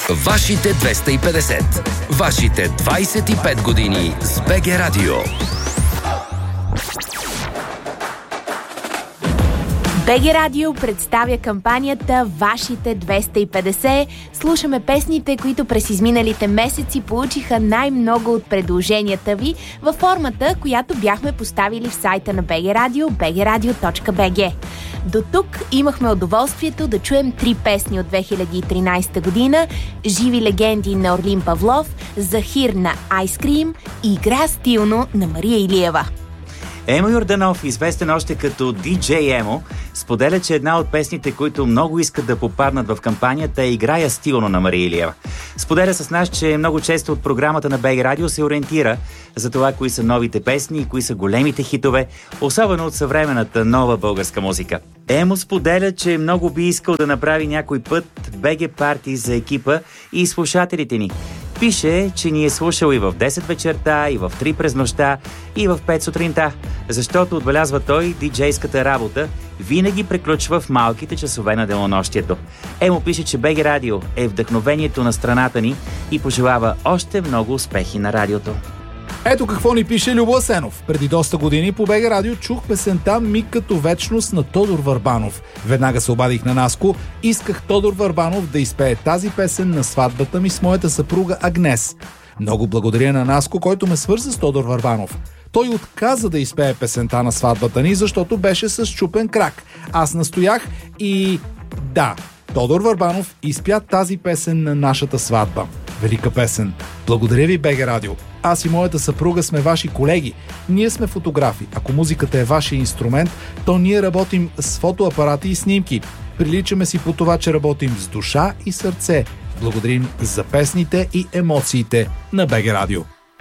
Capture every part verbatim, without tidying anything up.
Вашите двеста и петдесет. Вашите двайсет и пет години с БГ Радио. БГ Радио представя кампанията Вашите двеста и петдесет. Слушаме песните, които през изминалите месеци получиха най-много от предложенията ви във формата, която бяхме поставили в сайта на БГ Радио, би джи радио точка би джи. До тук имахме удоволствието да чуем три песни от две хиляди и тринайсета година: Живи легенди на Орлин Павлов, Захир на Айскрим и Игра стилно на Мария Илиева. Емо Йорданов, известен още като диджей Емо, споделя, че една от песните, които много искат да попаднат в кампанията, е Играя стилно на Мария Илиева. Споделя с нас, че много често от програмата на БГ Радио се ориентира за това, кои са новите песни и кои са големите хитове, особено от съвременната нова българска музика. Емо споделя, че много би искал да направи някой път БГ парти за екипа и слушателите ни. Пише, че ни е слушал и в десет вечерта, и в три през нощта, и в пет сутринта, защото, отбелязва той, диджейската работа винаги приключва в малките часове на денонощието. Емо пише, че БГ Радио е вдъхновението на страната ни и пожелава още много успехи на радиото. Ето какво ни пише Любо Асенов. Преди доста години по БГ Радио чух песента "Миг като вечност" на Тодор Върбанов. Веднага се обадих на Наско. Исках Тодор Върбанов да изпее тази песен на сватбата ми с моята съпруга Агнес. Много благодаря на Наско, който ме свърза с Тодор Върбанов. Той отказа да изпее песента на сватбата ни, защото беше с счупен крак. Аз настоях и... да, Тодор Върбанов изпя тази песен на нашата сватба. Велика песен. Благодаря ви, БГ Радио. Аз и моята съпруга сме ваши колеги. Ние сме фотографи. Ако музиката е вашия инструмент, то ние работим с фотоапарати и снимки. Приличаме си по това, че работим с душа и сърце. Благодарим за песните и емоциите на БГ Радио.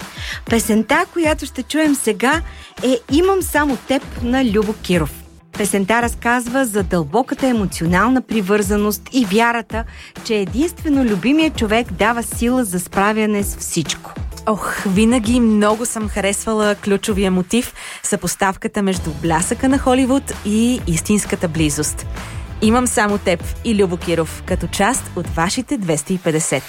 Песента, която ще чуем сега, е "Имам само теб" на Любо Киров. Песента разказва за дълбоката емоционална привързаност и вярата, че единствено любимият човек дава сила за справяне с всичко. Ох, винаги много съм харесвала ключовия мотив, съпоставката между блясъка на Холивуд и истинската близост. Имам само теб и Любо Киров като част от Вашите двеста и петдесет.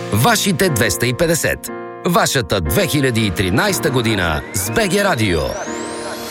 Вашите двеста и петдесет. Вашата две хиляди и тринайсета година с БГ Радио.